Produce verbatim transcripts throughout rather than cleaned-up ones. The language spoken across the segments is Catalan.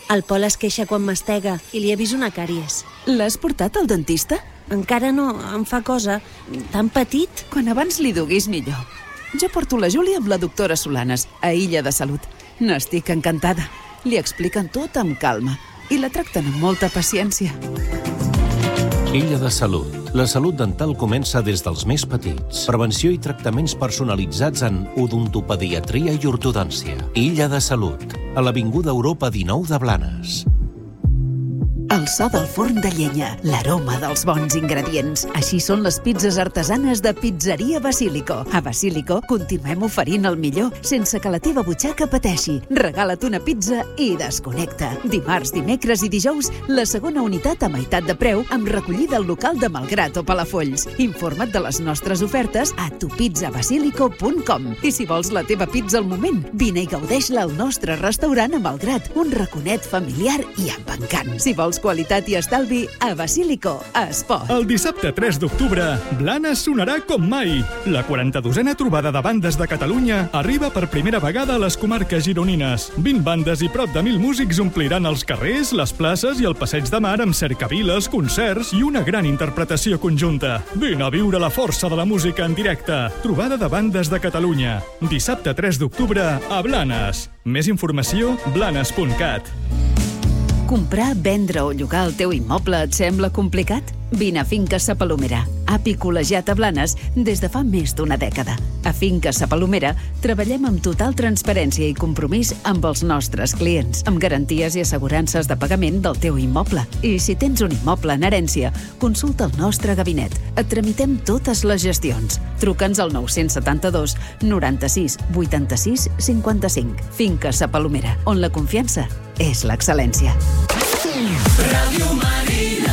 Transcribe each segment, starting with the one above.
El Pol es queixa quan mastega i li he vist una càries. L'has portat al dentista? Encara no, em fa cosa. Tan petit. Quan abans li duguis millor. Jo porto la Júlia amb la doctora Solanes, a Illa de Salut. N'estic encantada. Li expliquen tot amb calma i la tracten amb molta paciència. Illa de Salut. La salut dental comença des dels més petits. Prevenció i tractaments personalitzats en odontopediatria i ortodòncia. Illa de Salut, a l'Avinguda Europa dinou de Blanes. El so del forn de llenya, l'aroma dels bons ingredients. Així són les pizzas artesanes de Pizzeria Basílico. A Basílico continuem oferint el millor sense que la teva butxaca pateixi. Regala't una pizza i desconnecta. Dimarts, dimecres i dijous, la segona unitat a meitat de preu amb recollida al local de Malgrat o Palafolls. Informa't de les nostres ofertes a tu pizza basilico punt com. I si vols la teva pizza al moment, vine i gaudeix-la al nostre restaurant a Malgrat, un raconet familiar i amb encant. Si vols qualitat i estalvi, a Basílico Esport. El dissabte tres d'octubre, Blanes sonarà com mai. La quaranta-dosena trobada de bandes de Catalunya arriba per primera vegada a les comarques gironines. vint bandes i prop de mil músics ompliran els carrers, les places i el passeig de mar amb cercaviles, concerts i una gran interpretació conjunta. Vine a viure la força de la música en directe. Trobada de bandes de Catalunya. Dissabte tres d'octubre a Blanes. Més informació, blanes punt cat. Comprar, vendre o llogar el teu immoble et sembla complicat? Vine a Finca Sa Palomera, api col·legiat a Blanes des de fa més d'una dècada. A Finca Sa Palomera treballem amb total transparència i compromís amb els nostres clients, amb garanties i assegurances de pagament del teu immoble. I si tens un immoble en herència, consulta el nostre gabinet. Et tramitem totes les gestions. Truca'ns al nou set dos noranta-sis vuitanta-sis cinquanta-cinc. Finca Sa Palomera, on la confiança és l'excel·lència. Ràdio Marina.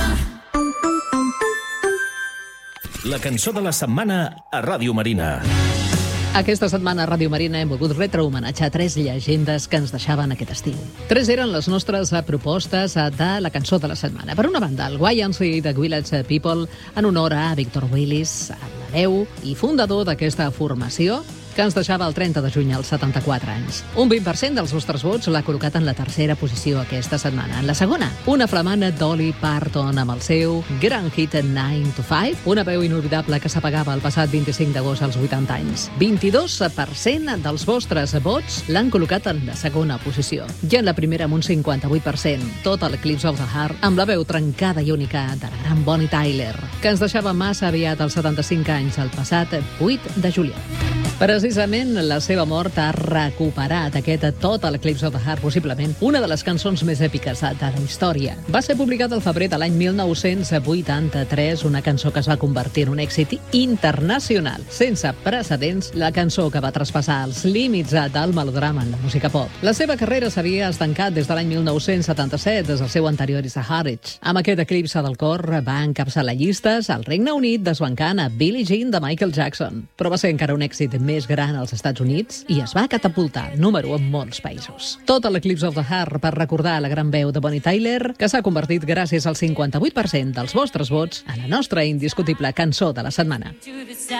La cançó de la setmana a Ràdio Marina. Aquesta setmana a Ràdio Marina hem volgut retre homenatge a tres llegendes que ens deixaven aquest estiu. Tres eren les nostres propostes de la cançó de la setmana. Per una banda, el Y M C A de Village People, en honor a Victor Willis, la veu i fundador d'aquesta formació, que ens deixava el trenta de juny als setanta-quatre anys. Un vint per cent dels vostres vots l'ha col·locat en la tercera posició aquesta setmana. En la segona, una flamant Dolly Parton amb el seu gran hit nine to five, una veu inolvidable que s'apagava el passat vint-i-cinc d'agost als vuitanta anys. vint-i-dos per cent dels vostres vots l'han col·locat en la segona posició. I en la primera amb un cinquanta-vuit per cent, tot l'Eclipse of the Heart, amb la veu trencada i única de la gran Bonnie Tyler, que ens deixava massa aviat als setanta-cinc anys, el passat vuit de juliol. Precisament la seva mort ha recuperat aquest Total Eclipse of the Heart, possiblement una de les cançons més èpiques de la història. Va ser publicat al febrer de l'any mil nou-cents vuitanta-tres, una cançó que es va convertir en un èxit internacional, sense precedents, la cançó que va traspassar els límits del melodrama en la música pop. La seva carrera s'havia estancat des de l'any mil nou-cents setanta-set, des del seu anterior Is a Heritage. Amb aquest eclipse del cor va encapçalar llistes al Regne Unit, desbancant a Billie Jean de Michael Jackson. Però va ser encara un èxit més gran als Estats Units i es va catapultar número en molts països. Tot l'Eclipse of the Heart per recordar la gran veu de Bonnie Tyler, que s'ha convertit gràcies al cinquanta-vuit per cent dels vostres vots en la nostra indiscutible cançó de la setmana.